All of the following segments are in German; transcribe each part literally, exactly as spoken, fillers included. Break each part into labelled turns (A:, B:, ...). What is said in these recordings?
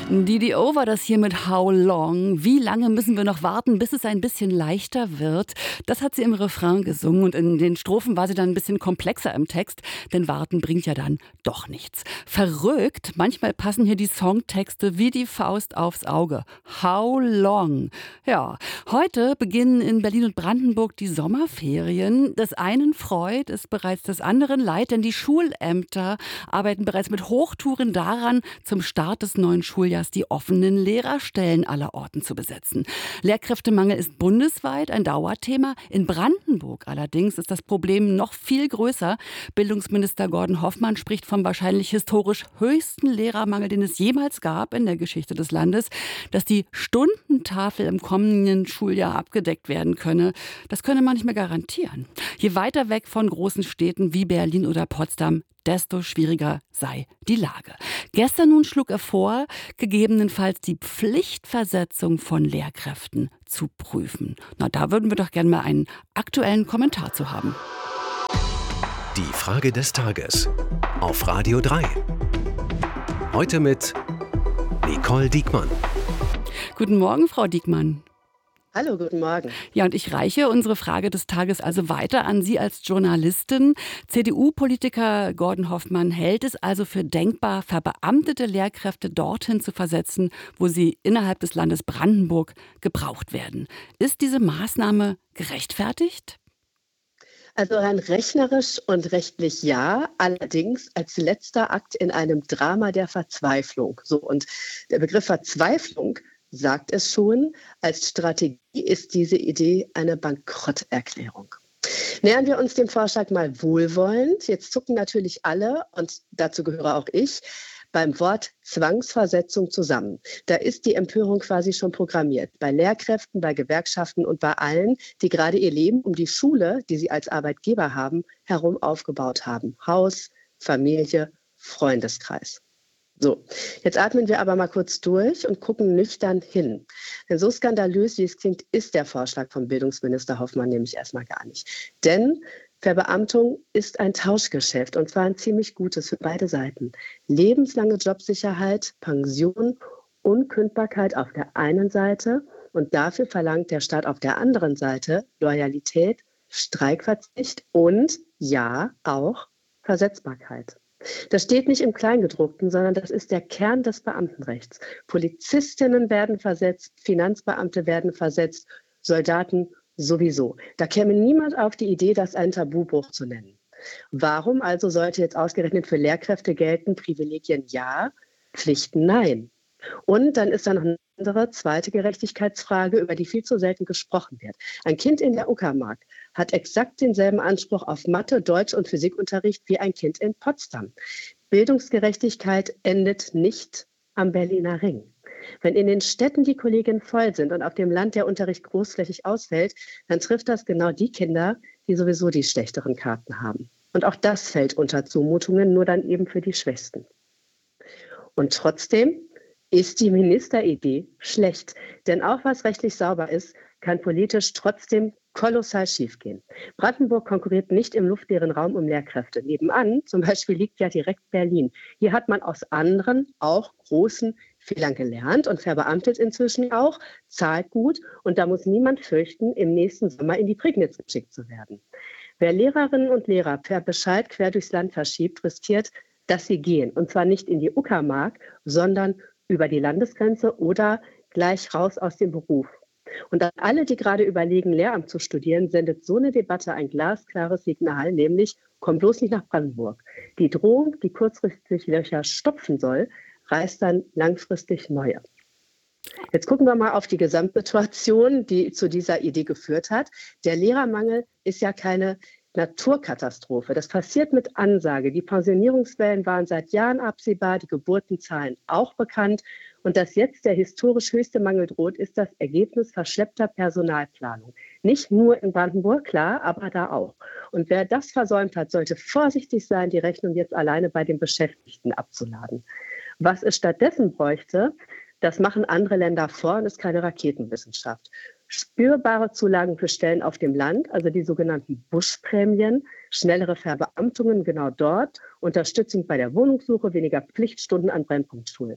A: D D O war das hier mit How Long? Wie lange müssen wir noch warten, bis es ein bisschen leichter wird? Das hat sie im Refrain gesungen und in den Strophen war sie dann ein bisschen komplexer im Text, denn warten bringt ja dann doch nichts. Verrückt, manchmal passen hier die Songtexte wie die Faust aufs Auge. How long? Ja, heute beginnen in Berlin und Brandenburg die Sommerferien. Des einen Freud ist bereits des anderen Leid, denn die Schulämter arbeiten bereits mit Hochtouren daran, zum Start des neuen Schuljahres die offenen Lehrerstellen aller Orten zu besetzen. Lehrkräftemangel ist bundesweit ein Dauerthema. In Brandenburg allerdings ist das Problem noch viel größer. Bildungsminister Gordon Hoffmann spricht vom wahrscheinlich historisch höchsten Lehrermangel, den es jemals gab in der Geschichte des Landes. Dass die Stundentafel im kommenden Schuljahr abgedeckt werden könne, das könne man nicht mehr garantieren. Je weiter weg von großen Städten wie Berlin oder Potsdam, desto schwieriger sei die Lage. Gestern nun schlug er vor, gegebenenfalls die Pflichtversetzung von Lehrkräften zu prüfen. Na, da würden wir doch gerne mal einen aktuellen Kommentar zu haben.
B: Die Frage des Tages auf Radio drei. Heute mit Nicole Diekmann.
A: Guten Morgen, Frau Diekmann.
C: Hallo, guten Morgen.
A: Ja, und ich reiche unsere Frage des Tages also weiter an Sie als Journalistin. C D U-Politiker Gordon Hoffmann hält es also für denkbar, verbeamtete Lehrkräfte dorthin zu versetzen, wo sie innerhalb des Landes Brandenburg gebraucht werden. Ist diese Maßnahme gerechtfertigt?
C: Also rein rechnerisch und rechtlich ja, allerdings als letzter Akt in einem Drama der Verzweiflung. So, und der Begriff Verzweiflung sagt es schon, als Strategie ist diese Idee eine Bankrotterklärung. Nähern wir uns dem Vorschlag mal wohlwollend. Jetzt zucken natürlich alle, und dazu gehöre auch ich, beim Wort Zwangsversetzung zusammen. Da ist die Empörung quasi schon programmiert. Bei Lehrkräften, bei Gewerkschaften und bei allen, die gerade ihr Leben um die Schule, die sie als Arbeitgeber haben, herum aufgebaut haben. Haus, Familie, Freundeskreis. So, jetzt atmen wir aber mal kurz durch und gucken nüchtern hin. Denn so skandalös, wie es klingt, ist der Vorschlag vom Bildungsminister Hoffmann nämlich erstmal gar nicht. Denn Verbeamtung ist ein Tauschgeschäft, und zwar ein ziemlich gutes für beide Seiten. Lebenslange Jobsicherheit, Pension, Unkündbarkeit auf der einen Seite, und dafür verlangt der Staat auf der anderen Seite Loyalität, Streikverzicht und ja, auch Versetzbarkeit. Das steht nicht im Kleingedruckten, sondern das ist der Kern des Beamtenrechts. Polizistinnen werden versetzt, Finanzbeamte werden versetzt, Soldaten sowieso. Da käme niemand auf die Idee, das einen Tabubruch zu nennen. Warum also sollte jetzt ausgerechnet für Lehrkräfte gelten, Privilegien ja, Pflichten nein? Und dann ist da noch eine andere, zweite Gerechtigkeitsfrage, über die viel zu selten gesprochen wird. Ein Kind in der Uckermark hat exakt denselben Anspruch auf Mathe, Deutsch und Physikunterricht wie ein Kind in Potsdam. Bildungsgerechtigkeit endet nicht am Berliner Ring. Wenn in den Städten die Kolleginnen voll sind und auf dem Land der Unterricht großflächig ausfällt, dann trifft das genau die Kinder, die sowieso die schlechteren Karten haben. Und auch das fällt unter Zumutungen, nur dann eben für die Schwächsten. Und trotzdem ist die Ministeridee schlecht. Denn auch was rechtlich sauber ist, kann politisch trotzdem kolossal schiefgehen. Brandenburg konkurriert nicht im luftleeren Raum um Lehrkräfte. Nebenan zum Beispiel liegt ja direkt Berlin. Hier hat man aus anderen, auch großen Fehlern gelernt und verbeamtet inzwischen auch, zahlt gut, und da muss niemand fürchten, im nächsten Sommer in die Prignitz geschickt zu werden. Wer Lehrerinnen und Lehrer per Bescheid quer durchs Land verschiebt, riskiert, dass sie gehen. Und zwar nicht in die Uckermark, sondern über die Landesgrenze oder gleich raus aus dem Beruf. Und an alle, die gerade überlegen, Lehramt zu studieren, sendet so eine Debatte ein glasklares Signal, nämlich, komm bloß nicht nach Brandenburg. Die Drohung, die kurzfristig Löcher stopfen soll, reißt dann langfristig neue. Jetzt gucken wir mal auf die Gesamtsituation, die zu dieser Idee geführt hat. Der Lehrermangel ist ja keine Naturkatastrophe. Das passiert mit Ansage. Die Pensionierungswellen waren seit Jahren absehbar, die Geburtenzahlen auch bekannt. Und dass jetzt der historisch höchste Mangel droht, ist das Ergebnis verschleppter Personalplanung. Nicht nur in Brandenburg, klar, aber da auch. Und wer das versäumt hat, sollte vorsichtig sein, die Rechnung jetzt alleine bei den Beschäftigten abzuladen. Was es stattdessen bräuchte, das machen andere Länder vor und ist keine Raketenwissenschaft. Spürbare Zulagen für Stellen auf dem Land, also die sogenannten Buschprämien, schnellere Verbeamtungen genau dort, Unterstützung bei der Wohnungssuche, weniger Pflichtstunden an Brennpunktschulen.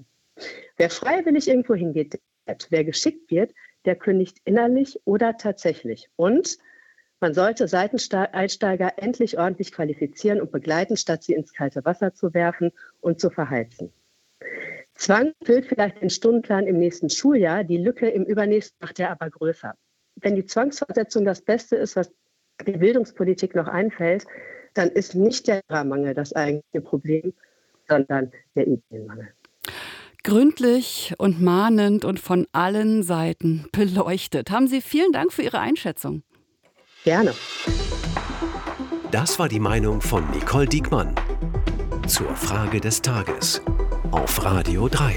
C: Wer freiwillig irgendwo hingeht, wer geschickt wird, der kündigt innerlich oder tatsächlich. Und man sollte Seiteneinsteiger endlich ordentlich qualifizieren und begleiten, statt sie ins kalte Wasser zu werfen und zu verheizen. Zwang füllt vielleicht den Stundenplan im nächsten Schuljahr, die Lücke im übernächsten macht er aber größer. Wenn die Zwangsversetzung das Beste ist, was die Bildungspolitik noch einfällt, dann ist nicht der Lehrermangel das eigentliche Problem, sondern der Ideenmangel.
A: Gründlich und mahnend und von allen Seiten beleuchtet. Haben Sie vielen Dank für Ihre Einschätzung.
C: Gerne.
B: Das war die Meinung von Nicole Diekmann zur Frage des Tages auf Radio drei.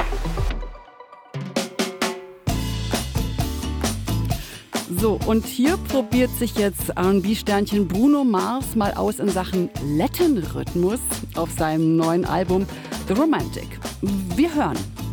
A: So, und hier probiert sich jetzt R und B-Sternchen Bruno Mars mal aus in Sachen Latin-Rhythmus auf seinem neuen Album The Romantic. Wir hören.